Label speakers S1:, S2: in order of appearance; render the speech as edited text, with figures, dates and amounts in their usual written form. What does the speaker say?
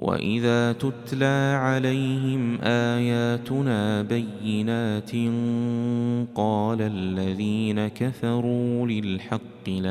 S1: وَإِذَا تُتْلَى عَلَيْهِمْ آيَاتُنَا بَيِّنَاتٍ قَالَ الَّذِينَ كَفَرُوا لِلْحَقِّ